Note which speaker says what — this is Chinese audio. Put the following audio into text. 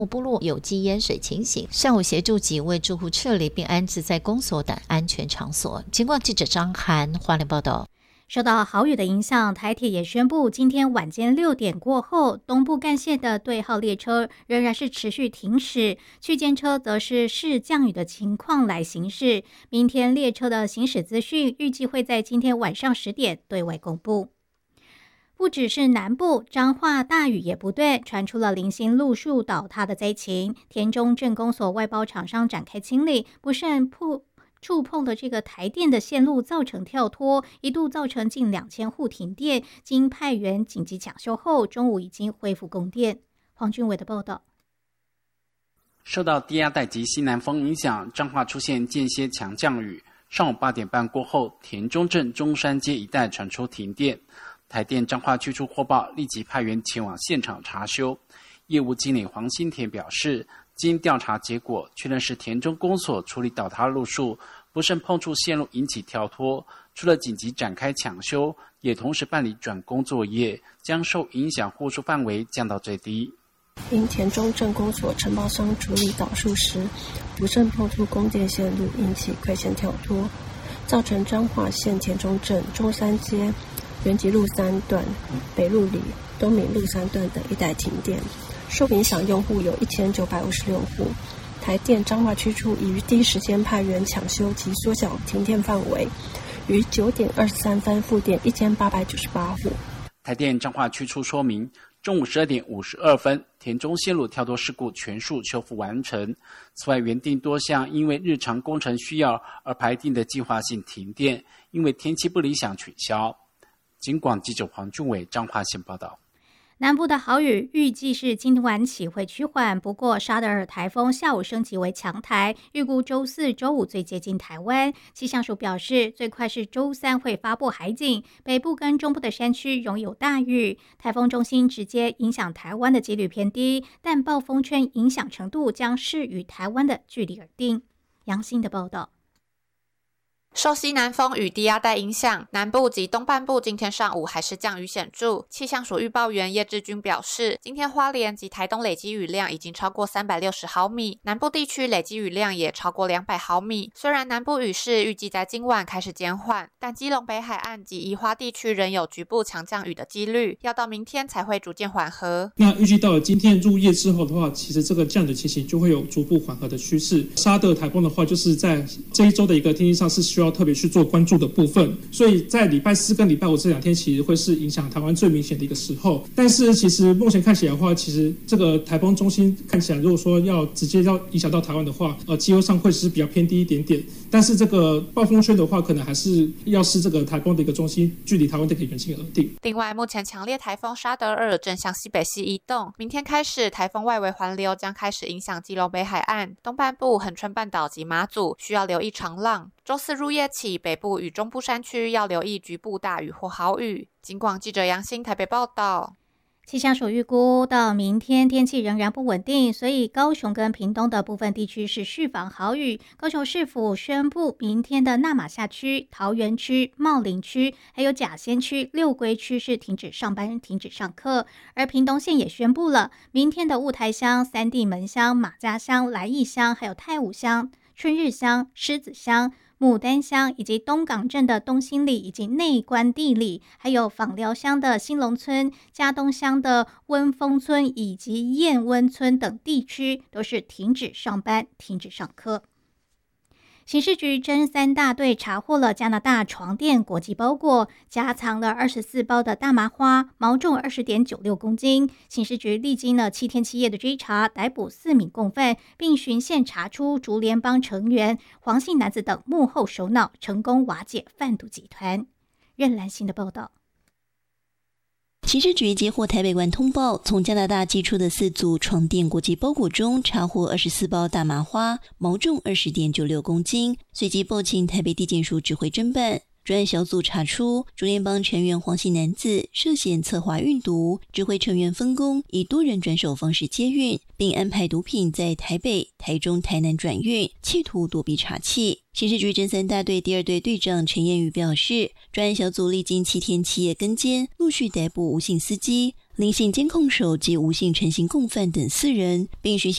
Speaker 1: 部落有机淹水情形，上午协助几位住户撤离并安置在公所等安全场所。情况记者张涵花莲报道。
Speaker 2: 受到豪雨的影响，台铁也宣布，今天晚间6点过后，东部干线的对号列车仍然是持续停驶，区间车则是视降雨的情况来行驶。明天列车的行驶资讯预计会在今天晚上10点对外公布。不只是南部，彰化大雨也不断，传出了零星路树倒塌的灾情。田中镇公所外包厂商展开清理，不慎触碰的这个台电的线路造成跳脱，一度造成近2000户停电，经派员紧急抢修后，中午已经恢复供电。黄俊伟的报道。
Speaker 3: 受到低压带及西南风影响，彰化出现间歇强降雨。上午8点半过后，田中镇中山街一带传出停电，台电彰化区处获报，立即派员前往现场查修。业务经理黄新田表示，经调查结果确认是田中公所处理倒塌路树不慎碰触线路引起跳脱，除了紧急展开抢修，也同时办理转工作业，将受影响户数范围降到最低。
Speaker 4: 因田中镇公所承包商处理倒树时不慎碰触供电线路，引起亏线跳脱，造成彰化县田中镇中山街、元吉路3段、北路里、东闽路3段等一带停电，受影响用户有1956户。台电彰化区处已于第一时间派员抢修及缩小停电范围，于9点23分复电1898户。
Speaker 3: 台电彰化区处说明，中午12点52分，田中线路跳脱事故全数修复完成。此外，原定多项因为日常工程需要而排定的计划性停电，因为天气不理想取消。警广记者黄俊伟彰化县报道。
Speaker 2: 南部的豪雨预计是今晚起会趋缓，不过沙德尔台风下午升级为强台，预估周4、周5最接近台湾。气象署表示，最快是周3会发布海警，北部跟中部的山区容有大雨。台风中心直接影响台湾的几率偏低，但暴风圈影响程度将视与台湾的距离而定。杨欣的报道。
Speaker 5: 受西南风与低压带影响，南部及东半部今天上午还是降雨显著。气象署预报员叶志军表示，今天花莲及台东累积雨量已经超过360毫米，南部地区累积雨量也超过200毫米。虽然南部雨势预计在今晚开始减缓，但基隆北海岸及宜花地区仍有局部强降雨的几率，要到明天才会逐渐缓和。
Speaker 6: 那预计到了今天入夜之后的话，其实这个降雨的情形就会有逐步缓和的趋势。沙德台风的话，就是在这一周的一个天气上是需要特别去做关注的部分，所以在礼拜4跟礼拜5这2天其实会是影响台湾最明显的一个时候。但是其实目前看起来的话，其实这个台风中心看起来如果说要直接要影响到台湾的话，机会上会是比较偏低一点点。但是这个暴风圈的话，可能还是要是这个台风的一个中心距离台湾的一个远近而定。
Speaker 5: 另外，目前强烈台风沙德尔正向西北西移动，明天开始台风外围环流将开始影响基隆北海岸、东半部、恒春半岛及马祖，需要留意长浪。周4入夜起，北部与中部山区要留意局部大雨或豪雨。警广记者杨欣台北报道。
Speaker 2: 气象署预估到明天天气仍然不稳定，所以高雄跟屏东的部分地区是预防豪雨。高雄市府宣布，明天的那玛夏区、桃园区、茂林区还有甲仙区、六龟区是停止上班、停止上课。而屏东县也宣布了，明天的雾台乡、三地门乡、马家乡、来义乡还有太武乡、春日乡、狮子乡、牡丹乡以及东港镇的东兴里以及内关地里，还有枋寮乡的兴隆村、嘉东乡的温丰村以及燕温村等地区都是停止上班、停止上课。刑事局侦3大队查获了加拿大床垫国际包裹，夹藏了24包的大麻花，毛重20.96公斤。刑事局历经了7天7夜的追查，逮捕4名共犯，并循线查出竹联帮成员黄姓男子等幕后首脑，成功瓦解贩毒集团。任兰心的报道。
Speaker 7: 刑事局接获台北馆通报，从加拿大寄出的4组床垫国际包裹中查获24包大麻花，毛重20.96公斤，随即报请台北地检署指挥侦办。专案小组查出，竹联帮成员黄姓男子涉嫌策划运毒，指挥成员分工，以多人转手方式接运，并安排毒品在台北、台中、台南转运，企图躲避查缉。刑事局侦3大队第2队队长陈彦宇表示，专案小组历经7天7夜跟监，陆续逮捕吴姓司机、林姓监控手及吴姓陈姓共犯等4人，并循